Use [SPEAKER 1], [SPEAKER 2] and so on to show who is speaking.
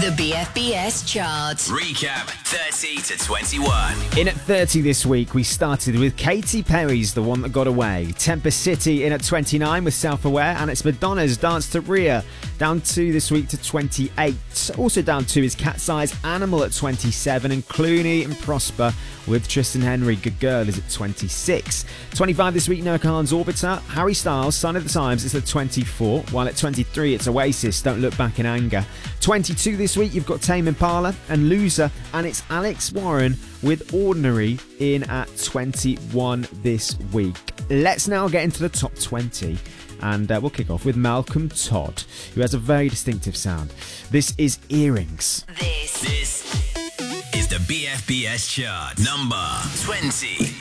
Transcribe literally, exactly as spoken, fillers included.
[SPEAKER 1] The B F B S chart.
[SPEAKER 2] Recap thirty to twenty-one.
[SPEAKER 3] In at thirty this week, we started with Katy Perry's The One That Got Away. Tempest City in at twenty-nine with Self-Aware, and it's Madonna's Dance to Rhea. Down two this week to twenty-eight. Also down two is Cat's Eyes Animal at twenty-seven, and Clooney and Prosper with Tristan Henry Good Girl is at twenty-six. twenty-five this week, Noah Kahan's Orbiter. Harry Styles, Sign of the Times is at twenty-four, while at twenty-three it's Oasis, Don't Look Back in Anger. twenty-two this week, you've got Tame Impala and Loser, and it's Alex Warren with Ordinary in at twenty-one this week. Let's now get into the top twenty, and uh, we'll kick off with Malcolm Todd, who has a very distinctive sound. This is Earrings.
[SPEAKER 1] This,
[SPEAKER 2] This is the B F B S chart. Number twenty.